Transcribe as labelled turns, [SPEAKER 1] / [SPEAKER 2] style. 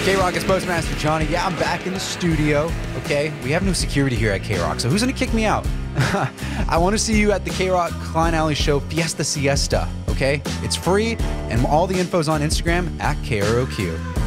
[SPEAKER 1] K-Rock is Postmaster Johnny. Yeah, I'm back in the studio, okay? We have no security here at K-Rock, so who's gonna kick me out? I want to see you at the K-Rock Klein Alley Show Fiesta Siesta, okay? It's free, and all the info's on Instagram at KROQ.